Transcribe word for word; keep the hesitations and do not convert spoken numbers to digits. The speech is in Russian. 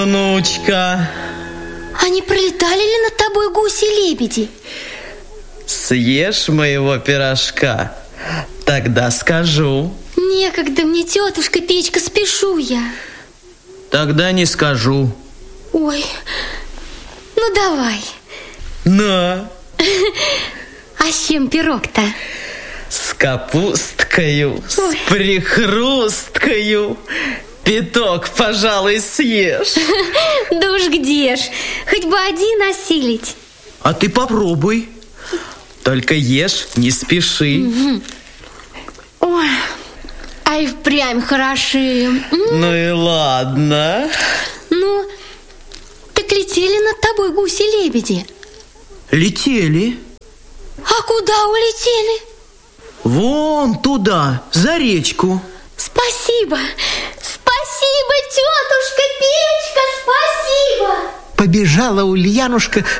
внучка. А не пролетали ли над тобой гуси-лебеди? Съешь моего пирожка, тогда скажу. Некогда мне, тетушка Печка, спешу я. Тогда не скажу. Ой, ну давай. На. А с чем пирог-то? С капусткою, Ой. с прихрусткою. Пяток, пожалуй, съешь. Да уж где ж, хоть бы один осилить. А ты попробуй. Только ешь, не спеши. Угу. Ой, а и впрямь хороши. Ну и ладно. Ну, так летели над тобой гуси-лебеди? Летели. А куда улетели? Вон туда, за речку. Спасибо, спасибо, тетушка Печка, спасибо. Побежала Ульянушка